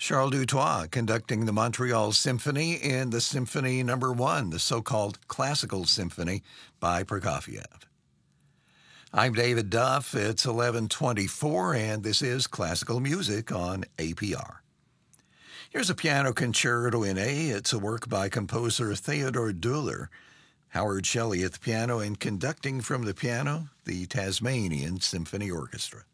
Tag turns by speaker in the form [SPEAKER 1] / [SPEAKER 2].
[SPEAKER 1] Charles Dutoit conducting the Montreal Symphony in the Symphony Number 1, the so-called Classical Symphony by Prokofiev. I'm David Duff. It's 11:24, and this is Classical Music on APR. Here's a piano concerto in A. It's a work by composer Theodore Döhler. Howard Shelley at the piano and conducting from the piano, the Tasmanian Symphony Orchestra.